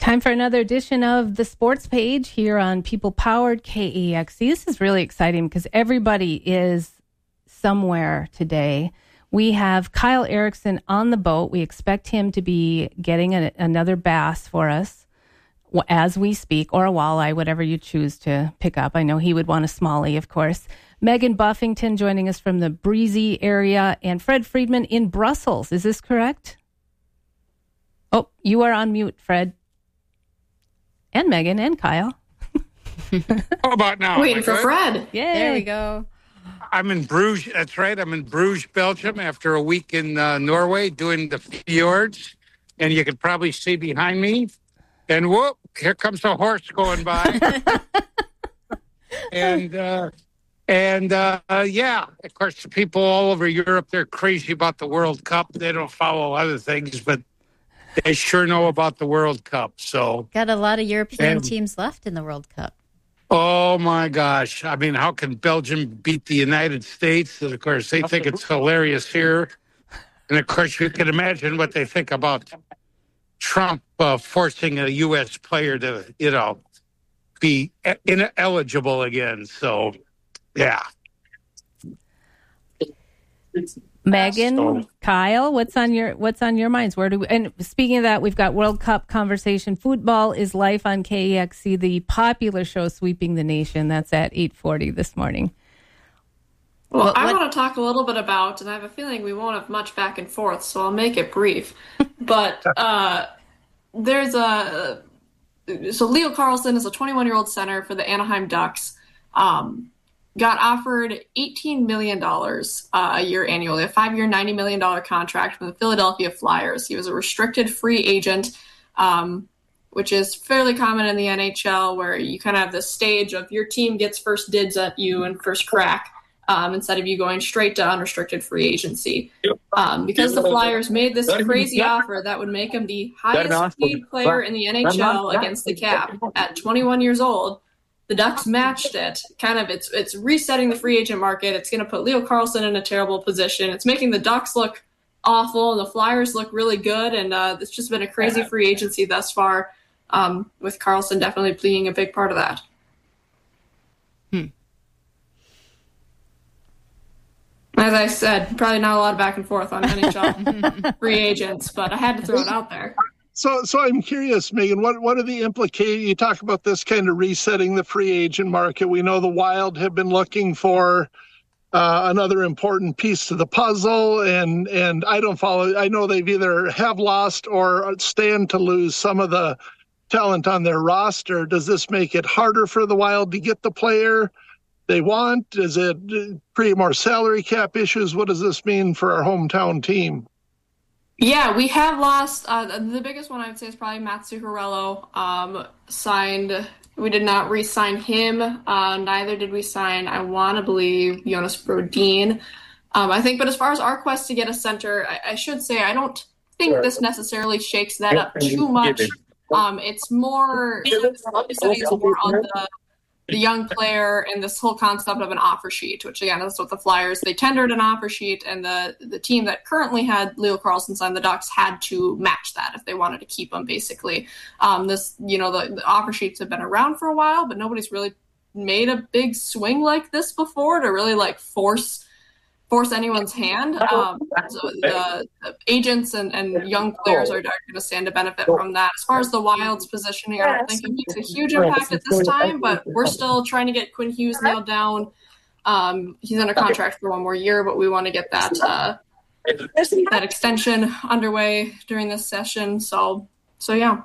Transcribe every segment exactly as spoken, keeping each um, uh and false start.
Time for another edition of the Sports Page here on People Powered K A X C. This is really exciting because everybody is somewhere today. We have Kyle Erickson on the boat. We expect him to be getting a, another bass for us as we speak, or a walleye, whatever you choose to pick up. I know he would want a smallie, of course. Megan Buffington joining us from the Breezy area, and Fred Friedman in Brussels. Is this correct? Oh, you are on mute, Fred. And Megan and Kyle. How about now? Waiting for Fred. Yeah, there we go. I'm in Bruges. That's right. I'm in Bruges, Belgium, after a week in uh, Norway doing the fjords. And you can probably see behind me. And whoop, here comes a horse going by. and, uh, and uh, uh, yeah, of course, the people all over Europe, they're crazy about the World Cup. They don't follow other things, but they sure know about the World Cup. So got a lot of European and, teams left in the World Cup. Oh, my gosh. I mean, how can Belgium beat the United States? And, of course, they think it's hilarious here. And, of course, you can imagine what they think about Trump uh, forcing a U S player to, you know, be ineligible again. So, yeah. Megan, so, Kyle, what's on your what's on your minds? Where do we, and speaking of that, we've got World Cup conversation. Football is life on K A X C, the popular show sweeping the nation. That's at eight forty this morning. Well, what, I what? want to talk a little bit about, and I have a feeling we won't have much back and forth, so I'll make it brief. but uh, there's a so Leo Carlsson is a twenty-one-year-old center for the Anaheim Ducks. Um, got offered eighteen million dollars uh, a year annually, a five-year, ninety million dollars contract from the Philadelphia Flyers. He was a restricted free agent, um, which is fairly common in the N H L, where you kind of have this stage of your team gets first dibs at you and first crack um, instead of you going straight to unrestricted free agency. Um, because the Flyers made this crazy offer that would make him the highest paid player in the N H L against the cap at twenty-one years old, the Ducks matched it. Kind of, it's it's resetting the free agent market. It's going to put Leo Carlsson in a terrible position. It's making the Ducks look awful, and the Flyers look really good. And uh, it's just been a crazy free agency thus far, um, with Carlsson definitely being a big part of that. Hmm. As I said, probably not a lot of back and forth on N H L free agents, but I had to throw it out there. So, so I'm curious, Megan, what, what are the implications? You talk about this kind of resetting the free agent market. We know the Wild have been looking for uh, another important piece to the puzzle, and and I don't follow. I know they've either have lost or stand to lose some of the talent on their roster. Does this make it harder for the Wild to get the player they want? Does it create more salary cap issues? What does this mean for our hometown team? Yeah, we have lost. Uh, the biggest one I would say is probably Matt Zuccarello. Um, signed. We did not re-sign him. Uh, neither did we sign, I want to believe, Jonas Brodin. Um, I think, but as far as our quest to get a center, I, I should say I don't think this necessarily shakes that up too much. Um, it's more, it's more on the the young player and this whole concept of an offer sheet, which again, that's what the Flyers, they tendered an offer sheet, and the, the team that currently had Leo Carlsson sign, the Ducks, had to match that if they wanted to keep him, basically. Um, this, you know, the, the offer sheets have been around for a while, but nobody's really made a big swing like this before to really like force force anyone's hand. Um, so the, the agents and, and young players are, are going to stand to benefit from that. As far as the Wild's positioning, I don't think it makes a huge impact at this time, but we're still trying to get Quinn Hughes nailed down. Um, he's under contract for one more year, but we want to get that uh, that extension underway during this session. So, so yeah.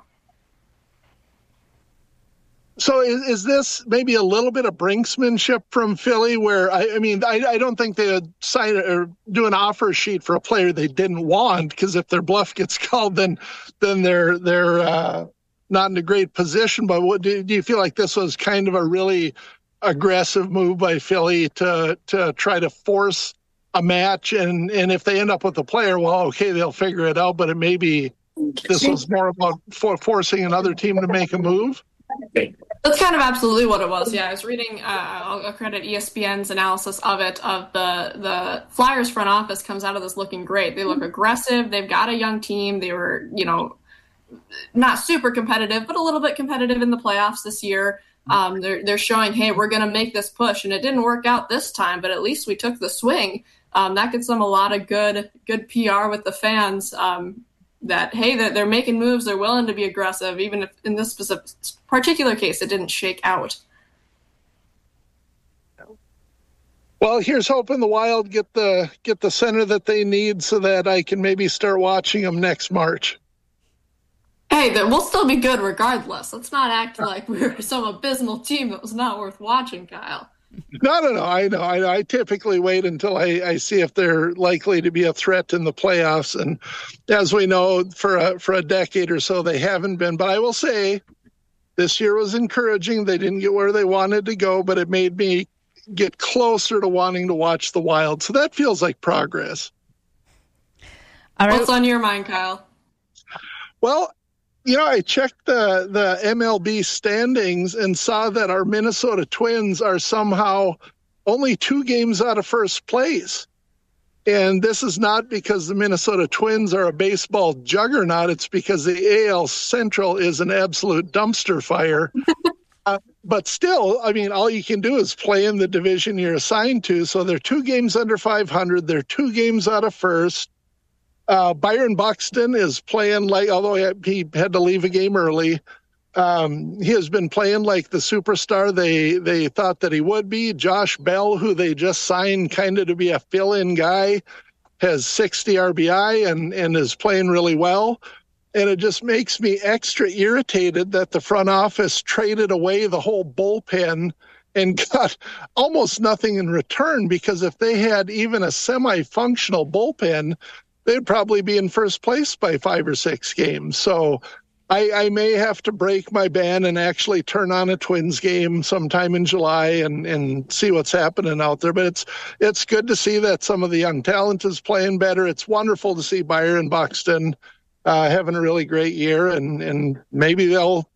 So is, is this maybe a little bit of brinksmanship from Philly where, I, I mean, I, I don't think they would sign or do an offer sheet for a player they didn't want, because if their bluff gets called, then then they're they're uh, not in a great position. But what, do, do you feel like this was kind of a really aggressive move by Philly to to try to force a match? And, and if they end up with a player, well, okay, they'll figure it out. But it may be this was more about for, forcing another team to make a move? That's kind of absolutely what it was. Yeah, I was reading. Uh, I'll credit E S P N's analysis of it. Of the the Flyers front office comes out of this looking great. They look aggressive. They've got a young team. They were, you know, not super competitive, but a little bit competitive in the playoffs this year. Um, they're they're showing, hey, we're going to make this push, and it didn't work out this time, but at least we took the swing. Um, that gets them a lot of good good P R with the fans. Um, that hey, that they're making moves, they're willing to be aggressive, even if in this specific particular case it didn't shake out. Well, here's hoping the Wild get the get the center that they need so that I can maybe start watching them next March. Hey, we'll still be good regardless. Let's not act like we were some abysmal team that was not worth watching, Kyle. No, no, no. I know. I, I typically wait until I, I see if they're likely to be a threat in the playoffs. And as we know, for a, for a decade or so, they haven't been. But I will say this year was encouraging. They didn't get where they wanted to go, but it made me get closer to wanting to watch the Wild. So that feels like progress. All right. What's on your mind, Kyle? Well, you know, I checked the, the M L B standings and saw that our Minnesota Twins are somehow only two games out of first place. And this is not because the Minnesota Twins are a baseball juggernaut. It's because the A L Central is an absolute dumpster fire. uh, but still, I mean, all you can do is play in the division you're assigned to. So they're two games under five hundred. They're two games out of first. Uh, Byron Buxton is playing like, although he had to leave a game early, um, he has been playing like the superstar they they thought that he would be. Josh Bell, who they just signed kind of to be a fill-in guy, has sixty R B I and, and is playing really well. And it just makes me extra irritated that the front office traded away the whole bullpen and got almost nothing in return, because if they had even a semi-functional bullpen, they'd probably be in first place by five or six games. So I, I may have to break my ban and actually turn on a Twins game sometime in July and, and see what's happening out there. But it's it's good to see that some of the young talent is playing better. It's wonderful to see Byron Buxton uh, having a really great year, and, and maybe they'll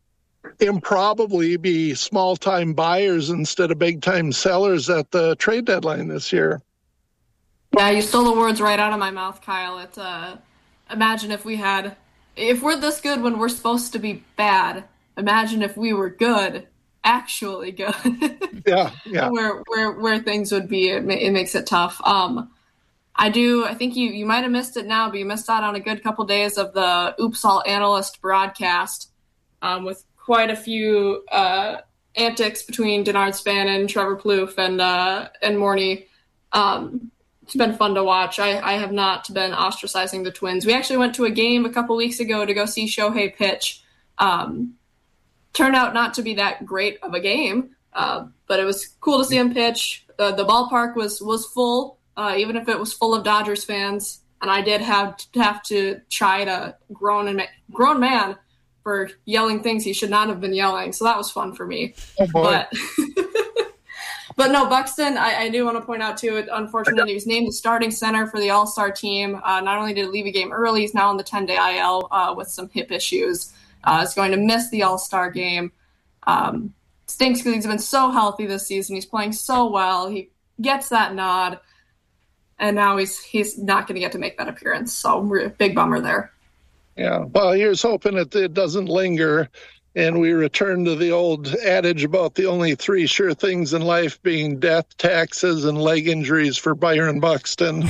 improbably be small-time buyers instead of big-time sellers at the trade deadline this year. Yeah, you stole the words right out of my mouth, Kyle. It's, uh, imagine if we had, if we're this good when we're supposed to be bad, imagine if we were good, actually good. Yeah, yeah. where, where, where things would be, it, it makes it tough. Um, I do, I think you, you might have missed it now, but you missed out on a good couple days of the Oops All Analyst broadcast um, with quite a few uh, antics between Denard Spannon, Trevor Plouffe, and, uh, and Morney. Um, It's been fun to watch. I, I have not been ostracizing the Twins. We actually went to a game a couple weeks ago to go see Shohei pitch. Um, turned out not to be that great of a game, uh, but it was cool to see him pitch. Uh, the ballpark was was full, uh, even if it was full of Dodgers fans. And I did have to, have to chide a grown and grown man for yelling things he should not have been yelling. So that was fun for me. Oh boy. But But no, Buxton, I, I do want to point out, too, it, unfortunately, he was named the starting center for the All-Star team. Uh, not only did he leave a game early, he's now on the ten-day I L uh, with some hip issues. Uh, he's going to miss the All-Star game. Um, stinks because he's been so healthy this season. He's playing so well. He gets that nod, and now he's he's not going to get to make that appearance. So big bummer there. Yeah, well, here's hoping that it doesn't linger. And we return to the old adage about the only three sure things in life being death, taxes, and leg injuries for Byron Buxton.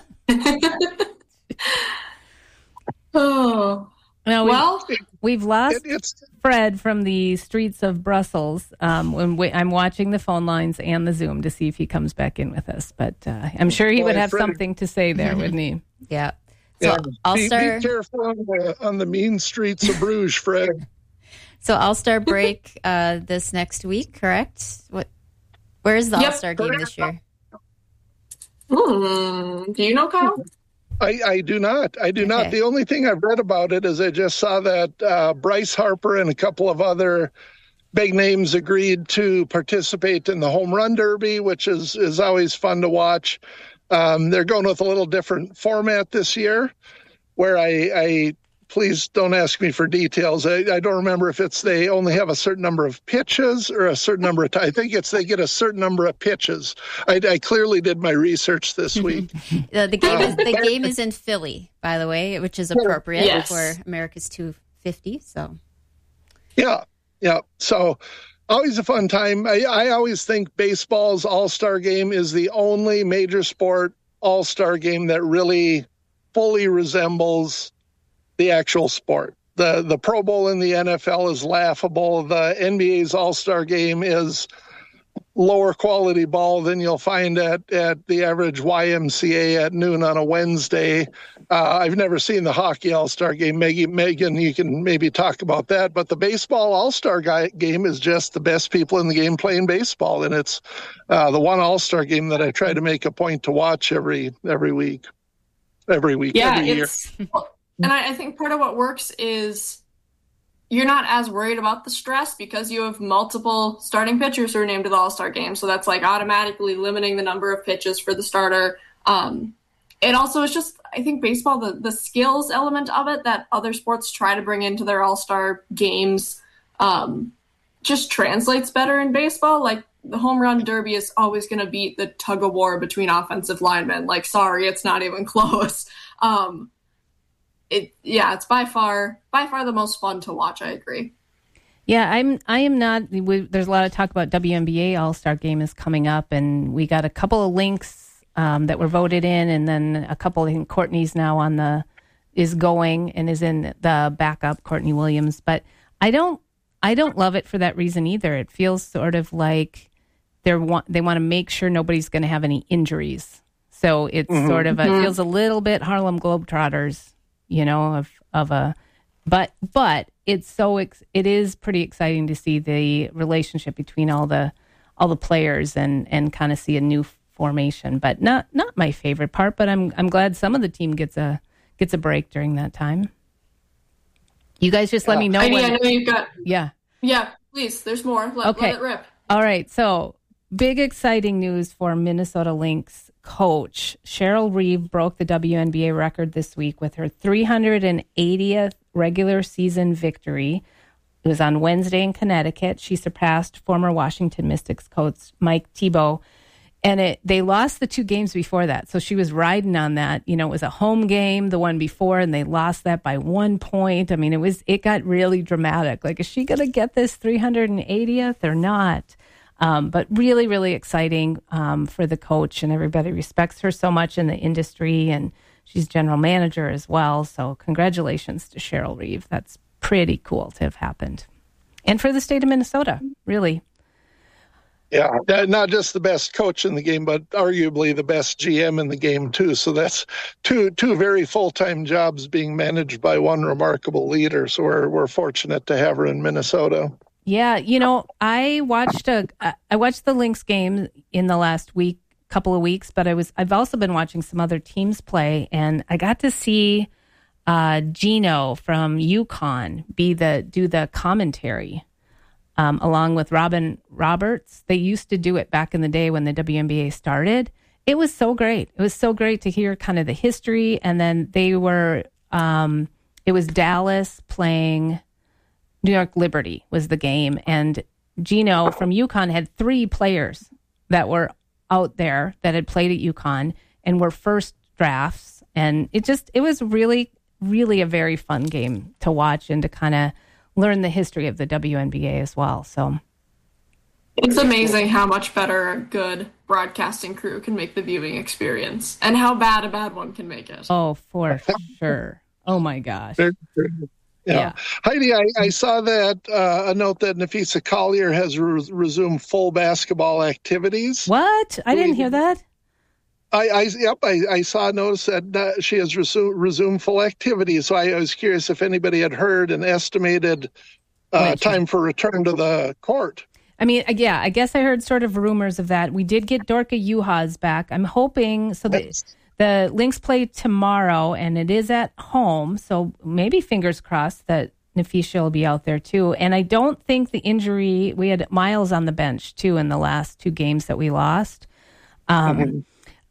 Oh, Now, we've, well, we've lost It, it's Fred from the streets of Brussels. Um, when we, I'm watching the phone lines and the Zoom to see if he comes back in with us. But uh, I'm sure he Boy, would have Fred- something to say there, wouldn't he? Yeah. So yeah, I'll be, start. be careful on the, on the mean streets of Bruges, Fred. So All-Star break uh, this next week, correct? What? Where is the Yep. All-Star game this year? hmm, do you know, Kyle? I, I do not. I do not. Okay. The only thing I've read about it is I just saw that uh, Bryce Harper and a couple of other big names agreed to participate in the Home Run Derby, which is, is always fun to watch. Um, they're going with a little different format this year, where I, I please don't ask me for details. I, I don't remember if it's they only have a certain number of pitches or a certain number of times. I think it's they get a certain number of pitches. I, I clearly did my research this week. the, the game is the game is in Philly, by the way, which is appropriate yes. for America's two fifty. So, yeah, yeah. So, always a fun time. I, I always think baseball's All-Star Game is the only major sport All-Star Game that really fully resembles the actual sport. The the Pro Bowl in the N F L is laughable. The N B A's All-Star Game is lower quality ball than you'll find at, at the average Y M C A at noon on a Wednesday. Uh, I've never seen the hockey All-Star Game. Maggie, Megan, you can maybe talk about that. But the baseball All-Star Game is just the best people in the game playing baseball. And it's uh, the one All-Star Game that I try to make a point to watch every every week. Every week, yeah, every year. It's, and I, I think part of what works is you're not as worried about the stress because you have multiple starting pitchers who are named to the All-Star Game. So that's like automatically limiting the number of pitches for the starter. Um, it also is just, I think baseball, the, the skills element of it that other sports try to bring into their All-Star games um, just translates better in baseball. Like the home run derby is always going to beat the tug of war between offensive linemen. Like, sorry, it's not even close. Um, It, yeah, it's by far by far the most fun to watch. I agree. Yeah, I'm. I am not. We, there's a lot of talk about W N B A All-Star Game is coming up, and we got a couple of links um, that were voted in, and then a couple. I think Courtney's now on the is going and is in the backup, Courtney Williams. But I don't. I don't love it for that reason either. It feels sort of like they're want they want to make sure nobody's going to have any injuries. So it's mm-hmm. sort of a, it feels a little bit Harlem Globetrotters. You know, of of a, but but it's so ex, it is pretty exciting to see the relationship between all the all the players and and kind of see a new formation. But not not my favorite part. But I'm I'm glad some of the team gets a gets a break during that time. You guys just let me know. I mean, when, I know you've got. Yeah. Yeah, please. There's more. Let, okay. let it rip. All right. So big exciting news for Minnesota Lynx coach. Cheryl Reeve broke the W N B A record this week with her three hundred eightieth regular season victory. It was on Wednesday in Connecticut. She surpassed former Washington Mystics coach Mike Thibault. And it, they lost the two games before that. So she was riding on that. You know, it was a home game, the one before, and they lost that by one point. I mean, it was it got really dramatic. Like, is she going to get this three hundred eightieth or not? Um, but really, really exciting um, for the coach, and everybody respects her so much in the industry, and she's general manager as well. So congratulations to Cheryl Reeve. That's pretty cool to have happened. And for the state of Minnesota, really. Yeah, not just the best coach in the game, but arguably the best G M in the game, too. So that's two two very full-time jobs being managed by one remarkable leader. So we're, we're fortunate to have her in Minnesota. Yeah, you know, I watched a I watched the Lynx game in the last week, couple of weeks, but I was I've also been watching some other teams play, and I got to see uh, Gino from UConn be the do the commentary um, along with Robin Roberts. They used to do it back in the day when the W N B A started. It was so great. It was so great to hear kind of the history, and then they were um, it was Dallas playing New York Liberty was the game, and Gino from UConn had three players that were out there that had played at UConn and were first drafts, and it just it was really, really a very fun game to watch and to kind of learn the history of the W N B A as well. So it's amazing how much better a good broadcasting crew can make the viewing experience, and how bad a bad one can make it. Oh, for sure. Oh my gosh. Yeah. yeah. Heidi, I, I saw that uh, a note that Napheesa Collier has re- resumed full basketball activities. What? I didn't hear that. I, I yep, I, I saw a notice that uh, she has resu- resumed full activities. So I, I was curious if anybody had heard an estimated uh, time for return to the court. I mean, yeah, I guess I heard sort of rumors of that. We did get Dorka Juhas back. I'm hoping so that. Yes. The Lynx play tomorrow, and it is at home, so maybe fingers crossed that Napheesa will be out there too. And I don't think the injury, we had Miles on the bench too in the last two games that we lost. Um, mm-hmm.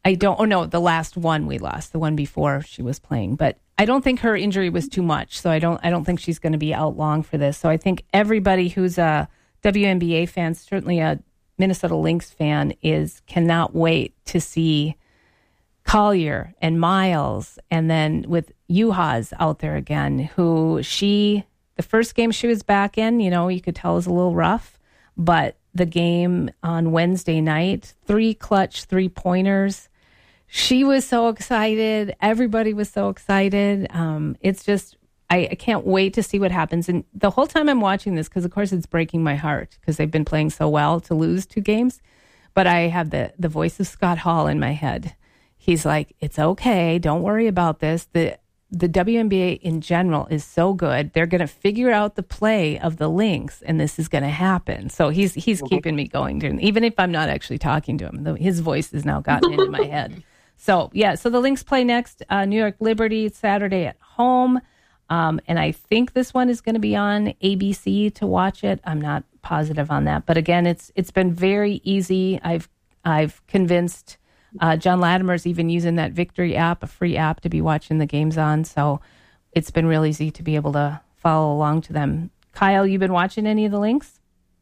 I don't, oh no, the last one we lost, the one before she was playing. But I don't think her injury was too much. So I don't, I don't think she's going to be out long for this. So I think everybody who's a W N B A fan, certainly a Minnesota Lynx fan, is cannot wait to see Collier and Miles. And then with Juhas out there again, who she, the first game she was back in, you know, you could tell was a little rough, but the game on Wednesday night, three clutch three pointers. She was so excited. Everybody was so excited. Um, it's just, I, I can't wait to see what happens. And the whole time I'm watching this, because of course it's breaking my heart because they've been playing so well to lose two games. But I have the, the voice of Scott Hall in my head. He's like, it's okay. Don't worry about this. The the W N B A in general is so good. They're going to figure out the play of the Lynx, and this is going to happen. So he's he's mm-hmm. keeping me going, during, even if I'm not actually talking to him. His voice has now gotten into my head. So, yeah, so the Lynx play next, uh, New York Liberty, Saturday at home. Um, and I think this one is going to be on A B C to watch it. I'm not positive on that. But again, it's it's been very easy. I've I've convinced uh, John Latimer's even using that Victory app, a free app to be watching the games on. So it's been real easy to be able to follow along to them. Kyle, you been watching any of the Lynx?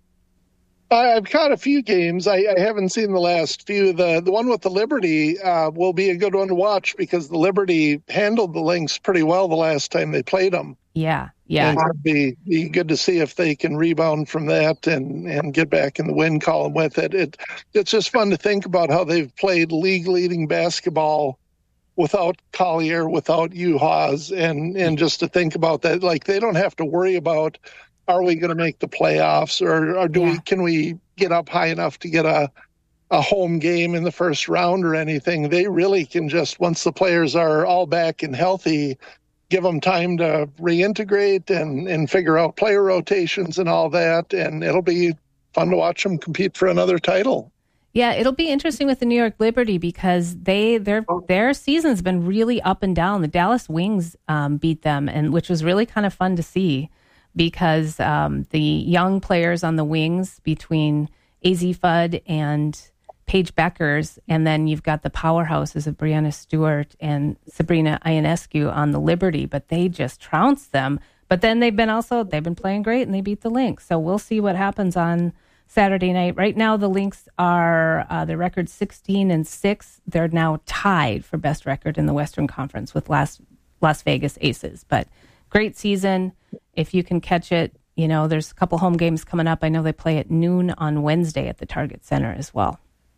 I've caught a few games. I, I haven't seen the last few. The the one with the Liberty uh, will be a good one to watch because the Liberty handled the Lynx pretty well the last time they played them. Yeah, yeah. It'll be, be good to see if they can rebound from that and, and get back in the win column with it. it. It's just fun to think about how they've played league-leading basketball without Collier, without Juhas, and, and just to think about that. Like, they don't have to worry about, are we going to make the playoffs, or, or do yeah. we can we get up high enough to get a a home game in the first round or anything? They really can just, once the players are all back and healthy, give them time to reintegrate and, and figure out player rotations and all that, and it'll be fun to watch them compete for another title. Yeah, it'll be interesting with the New York Liberty because they their their season's been really up and down. The Dallas Wings um, beat them, and which was really kind of fun to see. Because um, the young players on the wings between A Z Fudd and Paige Beckers, and then you've got the powerhouses of Brianna Stewart and Sabrina Ionescu on the Liberty, but they just trounced them. But then they've been also, they've been playing great and they beat the Lynx. So we'll see what happens on Saturday night. Right now, the Lynx are, uh, the record sixteen and six. They're now tied for best record in the Western Conference with Las, Las Vegas Aces. But great season. If you can catch it, you know, there's a couple home games coming up. I know they play at noon on Wednesday at the Target Center as well.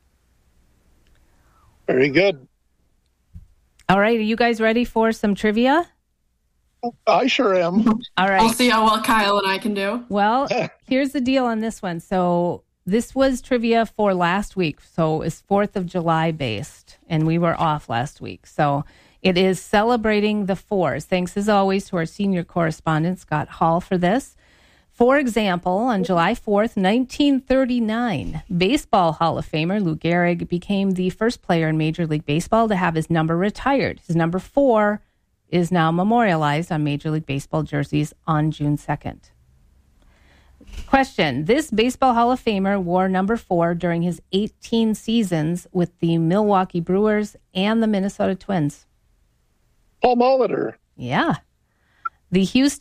Very good. All right. Are you guys ready for some trivia? I sure am. All right. I'll see how well Kyle and I can do. Well, here's the deal on this one. So this was trivia for last week. So it's fourth of July based, and we were off last week. So it is celebrating the fours. Thanks, as always, to our senior correspondent, Scott Hall, for this. For example, on July fourth, nineteen thirty-nine, Baseball Hall of Famer Lou Gehrig became the first player in Major League Baseball to have his number retired. His number four is now memorialized on Major League Baseball jerseys on June second. Question. This Baseball Hall of Famer wore number four during his eighteen seasons with the Milwaukee Brewers and the Minnesota Twins. Paul Molitor. Yeah. The Houston